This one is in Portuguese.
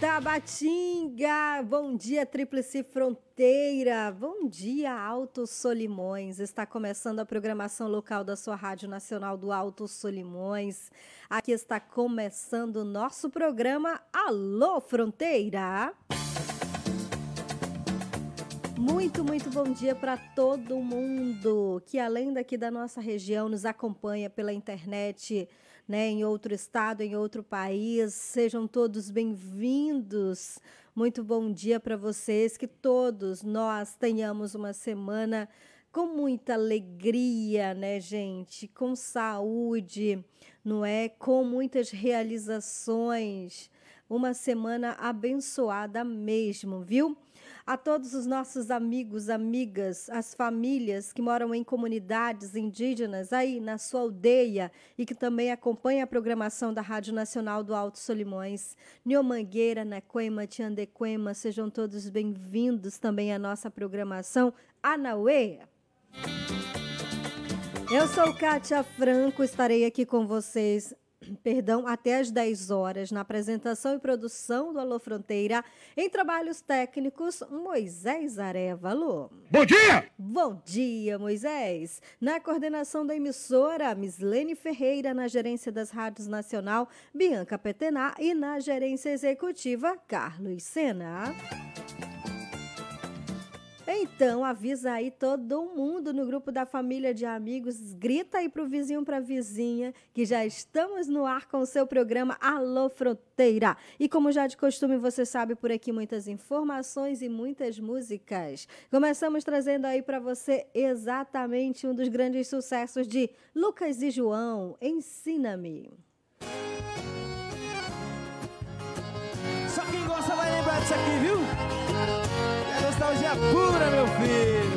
Tabatinga, bom dia Tríplice Fronteira, bom dia Alto Solimões, está começando a programação local da sua Rádio Nacional do Alto Solimões, aqui está começando o nosso programa Alô Fronteira. Muito bom dia para todo mundo que além daqui da nossa região nos acompanha pela internet, né, em outro estado, em outro país. Sejam todos bem-vindos. Muito bom dia para vocês, que todos nós tenhamos uma semana com muita alegria, né, gente? Com saúde, não é? Com muitas realizações. Uma semana abençoada mesmo, viu? A todos os nossos amigos, amigas, as famílias que moram em comunidades indígenas aí na sua aldeia e que também acompanham a programação da Rádio Nacional do Alto Solimões, Nhomangueira, Naquema, Tiandequema, sejam todos bem-vindos também à nossa programação Anauê. Eu sou Kátia Franco, estarei aqui com vocês até às 10 horas, na apresentação e produção do Alô Fronteira, em trabalhos técnicos, Moisés Arevalo. Bom dia! Bom dia, Moisés! Na coordenação da emissora, Mislene Ferreira, na gerência das rádios nacional, Bianca Petená, e na gerência executiva, Carlos Sena. Então, avisa aí todo mundo no grupo da família de amigos, grita aí pro vizinho, pra vizinha, que já estamos no ar com o seu programa Alô Fronteira. E como já de costume, você sabe, por aqui muitas informações e muitas músicas. Começamos trazendo aí para você exatamente um dos grandes sucessos de Lucas e João, Ensina-me. Só quem gosta vai lembrar disso aqui, viu? É nostalgia pura, meu filho.